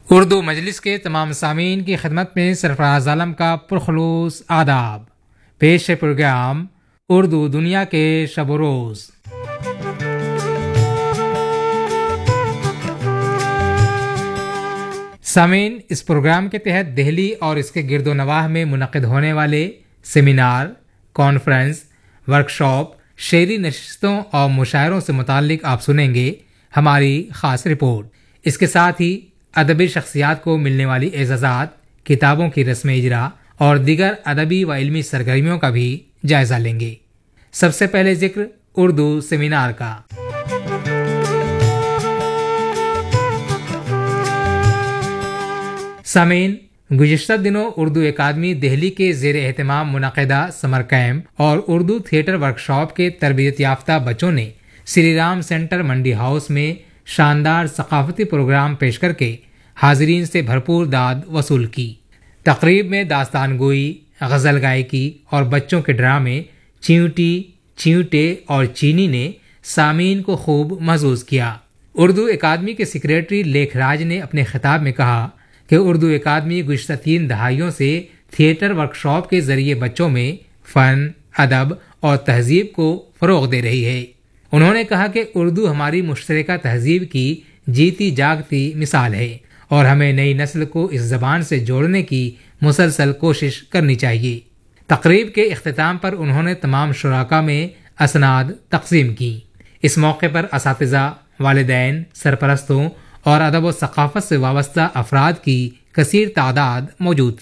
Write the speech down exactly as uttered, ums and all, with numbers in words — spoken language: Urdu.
اردو مجلس کے تمام سامعین کی خدمت میں سرفراز عالم کا پرخلوص آداب. پیش ہے پروگرام اردو دنیا کے شب و روز. سامعین، اس پروگرام کے تحت دہلی اور اس کے گرد و نواح میں منعقد ہونے والے سیمینار، کانفرنس، ورکشاپ، شعری نشستوں اور مشاعروں سے متعلق آپ سنیں گے ہماری خاص رپورٹ. اس کے ساتھ ہی ادبی شخصیات کو ملنے والی اعزازات، کتابوں کی رسم اجرا اور دیگر ادبی و علمی سرگرمیوں کا بھی جائزہ لیں گے. سب سے پہلے ذکر اردو سیمینار کا. سامعین، گزشتہ دنوں اردو اکادمی دہلی کے زیر اہتمام منعقدہ سمر کیمپ اور اردو تھیٹر ورکشاپ کے تربیت یافتہ بچوں نے سری رام سینٹر منڈی ہاؤس میں شاندار ثقافتی پروگرام پیش کر کے حاضرین سے بھرپور داد وصول کی. تقریب میں داستان گوئی، غزل گائیکی اور بچوں کے ڈرامے چیونٹی، چیونٹے اور چینی نے سامعین کو خوب محظوظ کیا. اردو اکادمی کے سیکریٹری لیکھ راج نے اپنے خطاب میں کہا کہ اردو اکادمی گزشتہ تین دہائیوں سے تھیٹر ورکشاپ کے ذریعے بچوں میں فن، ادب اور تہذیب کو فروغ دے رہی ہے. انہوں نے کہا کہ اردو ہماری مشترکہ تہذیب کی جیتی جاگتی مثال ہے اور ہمیں نئی نسل کو اس زبان سے جوڑنے کی مسلسل کوشش کرنی چاہیے. تقریب کے اختتام پر انہوں نے تمام شرکاء میں اسناد تقسیم کی. اس موقع پر اساتذہ، والدین، سرپرستوں اور ادب و ثقافت سے وابستہ افراد کی کثیر تعداد موجود تھی.